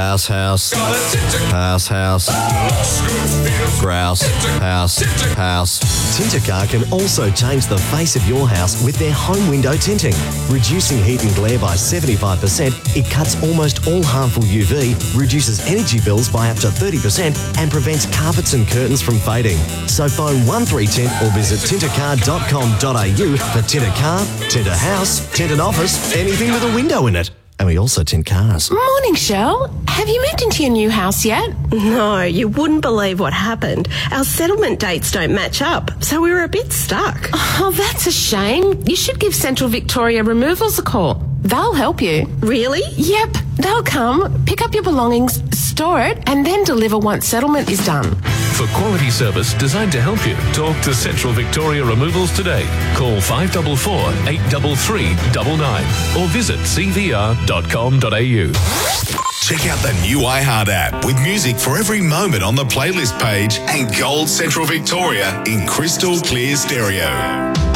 House, house, house, house, grouse, house, house. Tintercar can also change the face of your house with their home window tinting. Reducing heat and glare by 75%, it cuts almost all harmful UV, reduces energy bills by up to 30% and prevents carpets and curtains from fading. So phone 13Tint or visit tintercar.com.au for Tinter Car, Tinter House, Tinted Office, anything with a window in it. And we also tint cars. Morning, Shell. Have you moved into your new house yet? No, you wouldn't believe what happened. Our settlement dates don't match up, so we were a bit stuck. Oh, that's a shame. You should give Central Victoria Removals a call. They'll help you. Really? Yep. They'll come, pick up your belongings, store it, and then deliver once settlement is done. For quality service designed to help you, talk to Central Victoria Removals today. Call 544 833 99 or visit cvr.com.au. Check out the new iHeart app with music for every moment on the playlist page and Gold Central Victoria in crystal clear stereo.